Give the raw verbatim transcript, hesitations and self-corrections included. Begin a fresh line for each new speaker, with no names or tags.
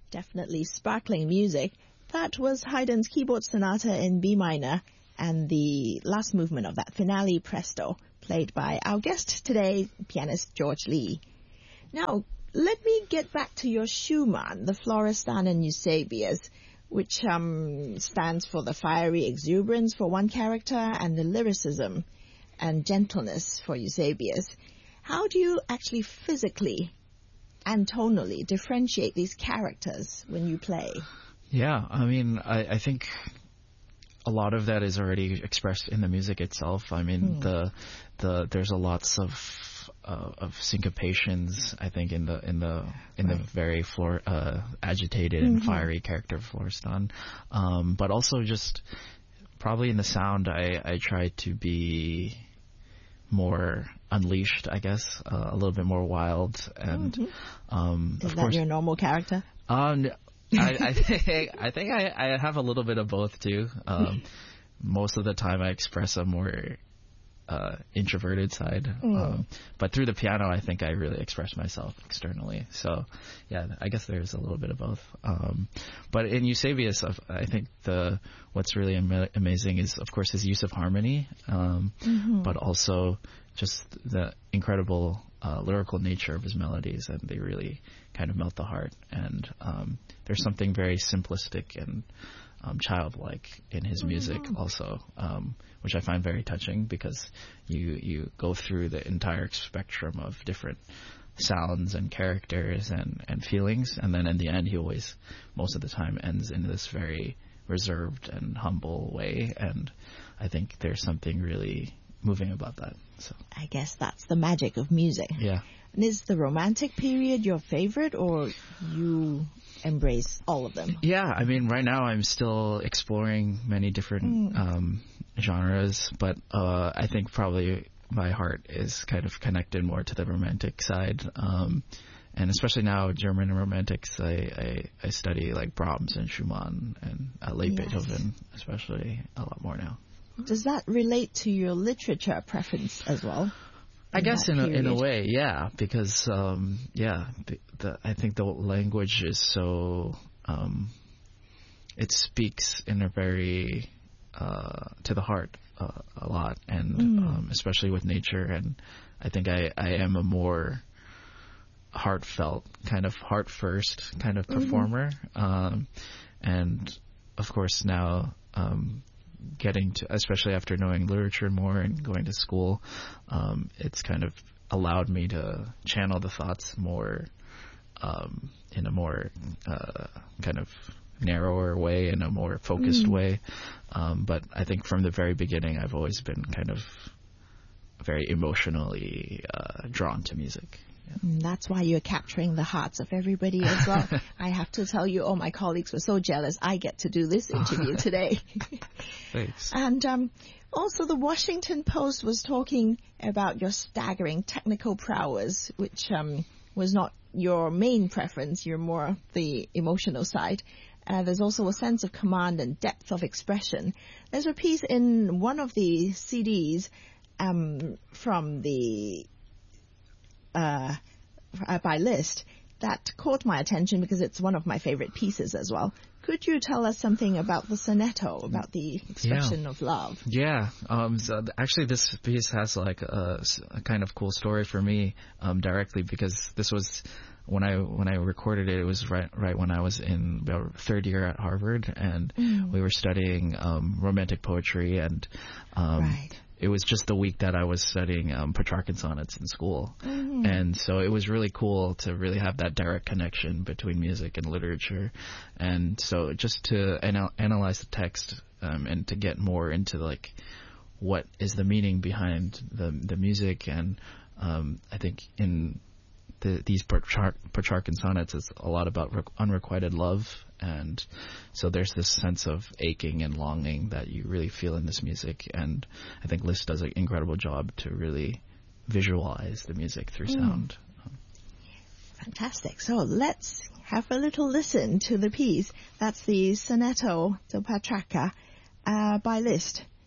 Definitely sparkling music. That was Haydn's keyboard sonata in B minor and the last movement of that finale presto, played by our guest today, pianist George Lee. Now, let me get back to your Schumann, the Florestan and Eusebius, which um, stands for the fiery exuberance for one character and the lyricism and gentleness for Eusebius. How do you actually physically and tonally differentiate these characters when you play?
Yeah, I mean, I, I think a lot of that is already expressed in the music itself. I mean, mm. the the there's a lots of uh, of syncopations. I think in the in the in right. the very floor uh, agitated mm-hmm. and fiery character of Florestan, um, but also just probably in the sound, I I try to be more unleashed, I guess, uh, a little bit more wild, and mm-hmm. um,
is
of
that
course,
your normal character?
Um, I, I think I think I, I have a little bit of both too. Um, most of the time, I express a more uh, introverted side, mm. um, but through the piano, I think I really express myself externally. So, yeah, I guess there's a little bit of both. Um, but in Eusebius, I think the what's really am- amazing is, of course, his use of harmony, um, mm-hmm. but also just the incredible uh, lyrical nature of his melodies, and they really kind of melt the heart. And um, there's something very simplistic and um, childlike in his music mm-hmm. also, um, which I find very touching, because you you go through the entire spectrum of different sounds and characters and, and feelings, and then in the end he always, most of the time, ends in this very reserved and humble way, and I think there's something really moving about that. So
I guess that's the magic of music.
Yeah.
And is the Romantic period your favorite, or you embrace all of them?
Yeah, I mean, right now I'm still exploring many different mm. um, genres, but uh, I think probably my heart is kind of connected more to the Romantic side. Um, and especially now, German Romantics, I, I, I study like Brahms and Schumann and uh, late yes. Beethoven, especially, a lot more now.
Does that relate to your literature preference as well?
I guess in a, in a way, yeah, because um, yeah, the, the, I think the language is so um, it speaks in a very uh, to the heart uh, a lot, and mm. um, especially with nature. And I think I, I am a more heartfelt, kind of heart first kind of performer, mm-hmm. um, and of course now. Um, getting to, especially after knowing literature more and going to school, um, it's kind of allowed me to channel the thoughts more um, in a more uh, kind of narrower way, in a more focused mm. way. Um, but I think from the very beginning, I've always been kind of very emotionally uh, drawn to music.
Yeah. That's why you're capturing the hearts of everybody as well. I have to tell you, all my colleagues were so jealous I get to do this interview today.
Thanks.
And um, also the Washington Post was talking about your staggering technical prowess, which um, was not your main preference. You're more the emotional side. Uh, there's also a sense of command and depth of expression. There's a piece in one of the C Ds um, from the... Uh, by Liszt that caught my attention because it's one of my favorite pieces as well. Could you tell us something about the sonetto, about the expression
yeah.
of love?
Yeah. Um, so actually, this piece has like a, a kind of cool story for me um, directly, because this was when I when I recorded it. It was right right when I was in the third year at Harvard, and mm. we were studying um, romantic poetry, and um,
right.
it was just the week that I was studying um, Petrarchan sonnets in school. Mm-hmm. And so it was really cool to really have that direct connection between music and literature. And so just to anal- analyze the text um, and to get more into like what is the meaning behind the the music. And um, I think in the, these Petrarch- Petrarchan sonnets, it's a lot about re- unrequited love. And so there's this sense of aching and longing that you really feel in this music. And I think Liszt does an incredible job to really visualize the music through sound. Mm.
Fantastic. So let's have a little listen to the piece. That's the Sonetto del Petrarca uh, by Liszt.